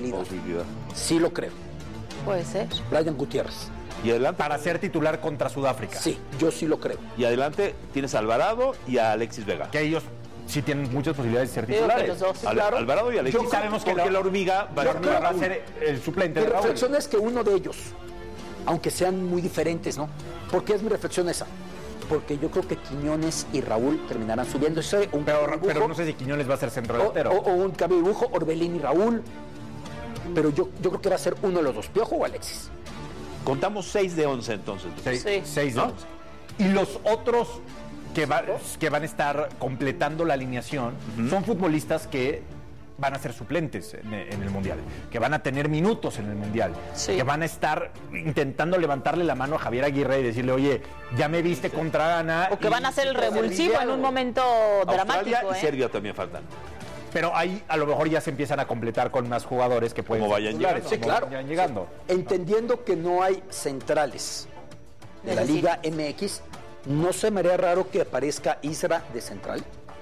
posibilidad. Sí lo creo. Puede ser. Brian Gutiérrez. Y adelante. Para ser titular contra Sudáfrica. Sí, yo sí lo creo. Y adelante tienes a Alvarado y a Alexis Vega. Que ellos sí tienen muchas posibilidades de ser Digo que titulares. los dos. Claro. Alvarado y Alexis. Yo sabemos que porque la hormiga va va a ser el suplente Mi de Raúl. reflexión es que uno de ellos, aunque sean muy diferentes, ¿no? ¿Por qué es mi reflexión esa? Porque yo creo que Quiñones y Raúl terminarán subiendo. Pero no sé si Quiñones va a ser centro delantero. O un cambio de dibujo, Orbelín y Raúl. Pero yo creo que va a ser uno de los dos, Piojo o Alexis. Contamos 6 de 11 entonces. Sí. 6 de 11. Y los otros que van a estar completando la alineación son futbolistas que van a ser suplentes en el Mundial, que van a tener minutos en el Mundial, que van a estar intentando levantarle la mano a Javier Aguirre y decirle, oye, ya me viste contra Ghana. O que van a ser el revulsivo en un momento dramático. Australia y Serbia también faltan. Pero ahí a lo mejor ya se empiezan a completar con más jugadores que pueden Como vayan titulares, llegando. Sí, claro. vayan llegando. Entendiendo que no hay centrales de la Liga MX, ¿no se me haría raro que aparezca Isra de central?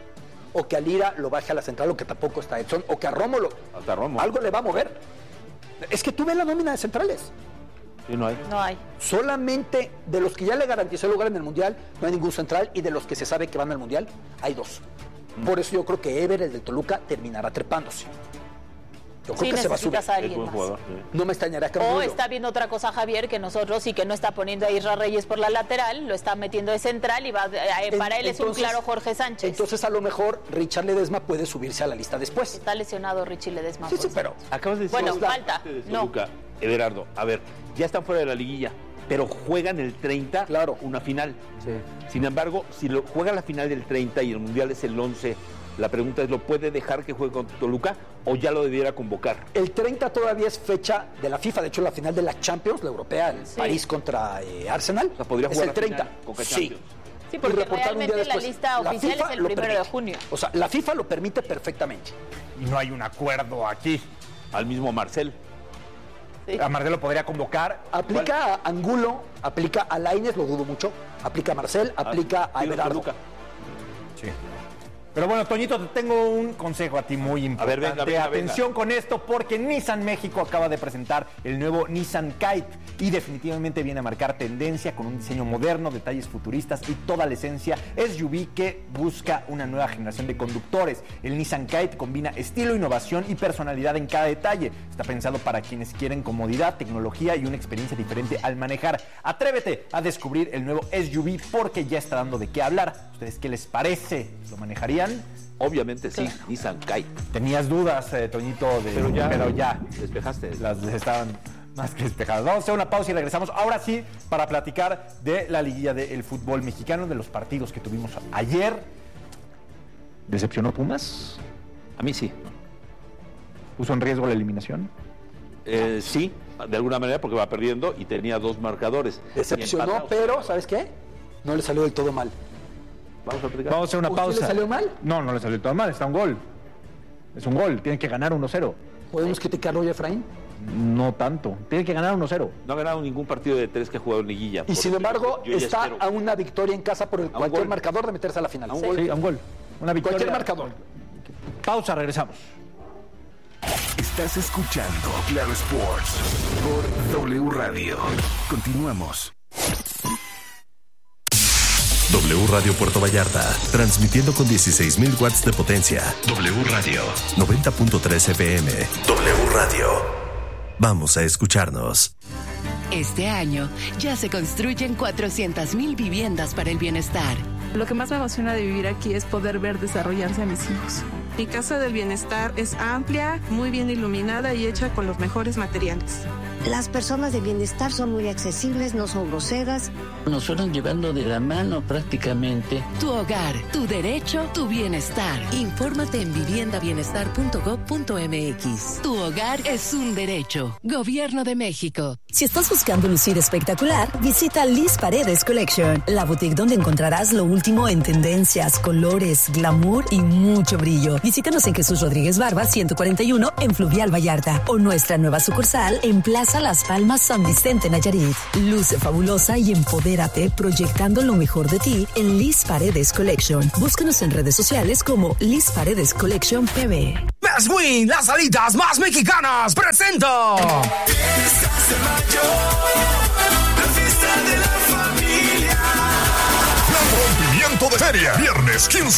O que a Lira lo baje a la central, o que tampoco está Edson, o que a Rómulo algo le va a mover. Es que tú ves la nómina de centrales. Sí, no hay. No hay. Solamente de los que ya le garantizó el lugar en el Mundial, no hay ningún central, y de los que se sabe que van al Mundial, hay 2. Por eso yo creo que Ever, el del Toluca, terminará trepándose. Yo creo que se va a subir. A alguien más. Jugador, No me extrañará que O está viendo otra cosa Javier que nosotros, y que no está poniendo a Isra Reyes por la lateral, lo está metiendo de central y va para él es un claro Jorge Sánchez. Entonces a lo mejor Richard Ledesma puede subirse a la lista después. Está lesionado Richie Ledesma. Sí, pero acabas de decir bueno, falta. No. Everardo, a ver, ya están fuera de la liguilla, pero juegan el 30 una final. Sí. Sin embargo, si juegan la final del 30 y el Mundial es el 11, la pregunta es, ¿lo puede dejar que juegue contra Toluca o ya lo debiera convocar? El 30 todavía es fecha de la FIFA, de hecho la final de la Champions, la europea, el París contra Arsenal. O sea, podría jugar es el 30. Sí. Sí, porque realmente la lista oficial es el 1 de junio. O sea, la FIFA lo permite perfectamente. Y no hay un acuerdo aquí. Al mismo Marcel. Sí. A Marcel lo podría convocar. Aplica a Angulo, aplica a Lainez, lo dudo mucho. Aplica a Marcel, aplica a Everardo. Sí. Pero bueno, Toñito, te tengo un consejo a ti muy importante. A ver, venga. Atención con esto, porque Nissan México acaba de presentar el nuevo Nissan Kite y definitivamente viene a marcar tendencia con un diseño moderno, detalles futuristas y toda la esencia SUV que busca una nueva generación de conductores. El Nissan Kite combina estilo, innovación y personalidad en cada detalle. Está pensado para quienes quieren comodidad, tecnología y una experiencia diferente al manejar. Atrévete a descubrir el nuevo SUV porque ya está dando de qué hablar. ¿Ustedes qué les parece? ¿Lo manejarían? Obviamente sí, Nissan Kite. Tenías dudas, Toñito, pero ya despejaste. Las estaban más que despejadas. Vamos a hacer una pausa y regresamos ahora sí para platicar de la liguilla del fútbol mexicano, de los partidos que tuvimos ayer. ¿Decepcionó Pumas? A mí sí. ¿Puso en riesgo la eliminación? Sí, de alguna manera, porque va perdiendo y tenía 2 marcadores. Decepcionó, pero ¿sabes qué? No le salió del todo mal. Vamos a platicar. Vamos a hacer una pausa. ¿Le salió mal? No le salió del todo mal, está un gol. Es un gol, tienen que ganar 1-0. ¿Podemos criticarlo hoy, Efraín? No tanto, tienen que ganar 1-0. No ha ganado ningún partido de 3 que ha jugado en liguilla. Y sin embargo, está a una victoria en casa por cualquier gol. marcador de meterse a la final. Sí, a un gol. Una victoria. Cualquier marcador. Pausa, regresamos. Estás escuchando Claro Sports por W Radio. Continuamos. W Radio Puerto Vallarta, transmitiendo con 16,000 watts de potencia. W Radio, 90.3 FM. W Radio. Vamos a escucharnos. Este año ya se construyen 400,000 viviendas para el bienestar. Lo que más me emociona de vivir aquí es poder ver desarrollarse a mis hijos. Mi Casa del Bienestar es amplia, muy bien iluminada y hecha con los mejores materiales. Las personas de bienestar son muy accesibles, no son groseras. Nos fueron llevando de la mano prácticamente. Tu hogar, tu derecho, tu bienestar. Infórmate en viviendabienestar.gov.mx. Tu hogar es un derecho. Gobierno de México. Si estás buscando lucir espectacular, visita Liz Paredes Collection, la boutique donde encontrarás lo último en tendencias, colores, glamour y mucho brillo. Visítanos en Jesús Rodríguez Barba 141 en Fluvial Vallarta o nuestra nueva sucursal en Plaza Las Palmas San Vicente Nayarit. Luce fabulosa y empodérate proyectando lo mejor de ti en Liz Paredes Collection. Búscanos en redes sociales como Liz Paredes Collection PB. First Wing, las alitas más mexicanas, presenta. Fiestas de mayo, la fiesta de la familia. Gran rompimiento de feria, viernes 15